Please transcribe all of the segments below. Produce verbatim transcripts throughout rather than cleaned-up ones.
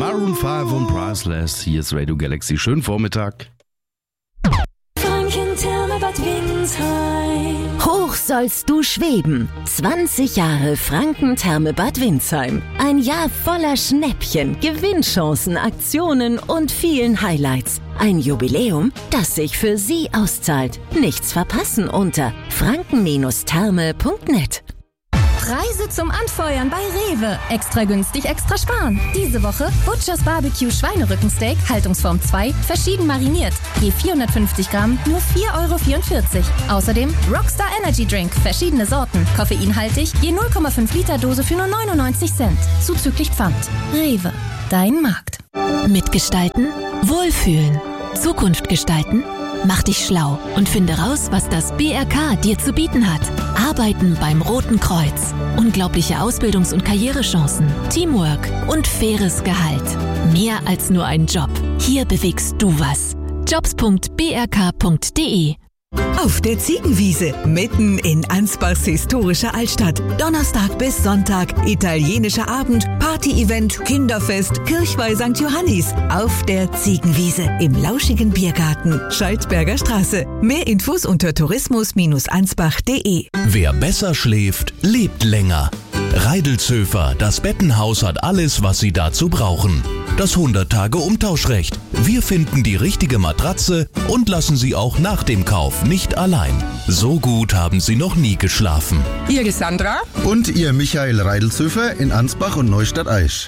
Maroon fünf und Priceless. Hier ist Radio Galaxy. Schönen Vormittag. Franken-Therme-Bad Windsheim. Hoch sollst du schweben. zwanzig Jahre Franken-Therme-Bad Windsheim. Ein Jahr voller Schnäppchen, Gewinnchancen, Aktionen und vielen Highlights. Ein Jubiläum, das sich für Sie auszahlt. Nichts verpassen unter franken Therme punkt net. Preise zum Anfeuern bei Rewe. Extra günstig, extra sparen. Diese Woche Butchers Barbecue Schweinerückensteak, Haltungsform zwei, verschieden mariniert. Je vierhundertfünfzig Gramm, nur vier Euro vierundvierzig. Außerdem Rockstar Energy Drink, verschiedene Sorten. Koffeinhaltig, je null Komma fünf Liter Dose für nur neunundneunzig Cent. Zuzüglich Pfand. Rewe, dein Markt. Mitgestalten, wohlfühlen, Zukunft gestalten. Mach dich schlau und finde raus, was das B R K dir zu bieten hat. Arbeiten beim Roten Kreuz. Unglaubliche Ausbildungs- und Karrierechancen, Teamwork und faires Gehalt. Mehr als nur ein Job. Hier bewegst du was. jobs punkt b r k punkt d e. Auf der Ziegenwiese, mitten in Ansbachs historischer Altstadt. Donnerstag bis Sonntag, italienischer Abend, Party-Event, Kinderfest, Kirchweih Sankt Johannis. Auf der Ziegenwiese im lauschigen Biergarten, Schaltberger Straße. Mehr Infos unter tourismus ansbach punkt d e. Wer besser schläft, lebt länger. Reidelzöfer, das Bettenhaus hat alles, was Sie dazu brauchen. Das hundert-Tage-Umtauschrecht. Wir finden die richtige Matratze und lassen Sie auch nach dem Kauf nicht allein. So gut haben Sie noch nie geschlafen. Ihr Sandra und Ihr Michael Reidelzöfer in Ansbach und Neustadt-Aisch.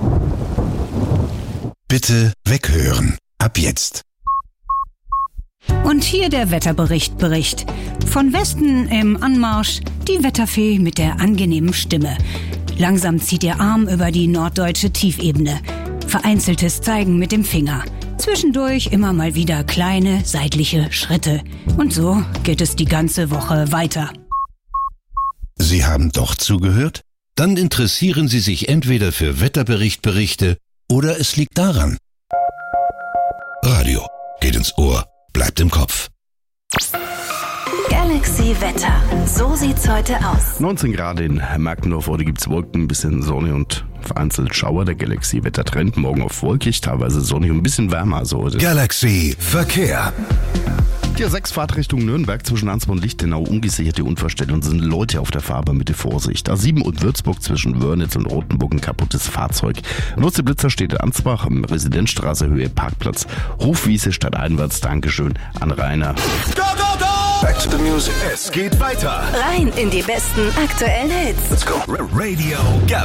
Bitte weghören. Ab jetzt. Und hier der Wetterbericht Bericht. Von Westen im Anmarsch die Wetterfee mit der angenehmen Stimme. Langsam zieht ihr Arm über die norddeutsche Tiefebene. Vereinzeltes Zeigen mit dem Finger. Zwischendurch immer mal wieder kleine seitliche Schritte. Und so geht es die ganze Woche weiter. Sie haben doch zugehört? Dann interessieren Sie sich entweder für Wetterberichtberichte oder es liegt daran. Radio geht ins Ohr, bleibt im Kopf. Galaxy Wetter. So sieht's heute aus. neunzehn Grad in Markendorf. Heute gibt's Wolken, ein bisschen Sonne und vereinzelt Schauer. Der Galaxy Wettertrend. Morgen auf wolkig, teilweise sonnig und ein bisschen wärmer. Also heute. Galaxy Verkehr. Hier sechs Fahrtrichtung Nürnberg zwischen Ansbach und Lichtenau. Ungesicherte Unfallstelle sind Leute auf der Fahrbahn, bitte Vorsicht. A sieben und Würzburg zwischen Wörnitz und Rothenburg ein kaputtes Fahrzeug. Nutzeblitzer steht in Ansbach am Residenzstraße Höhe Parkplatz. Hofwiese statt einwärts. Dankeschön an Rainer. Go, go, go! Back to the music. Es geht weiter. Rein in die besten aktuellen Hits. Let's go. Radio Galaxy.